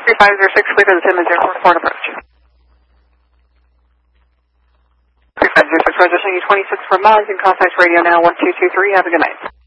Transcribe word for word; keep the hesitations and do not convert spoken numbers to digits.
three five zero six, clear to the Simmons Airport, Ford approach. three five zero six, register U twenty-six for Moz, and contact radio now one two two three, have a good night.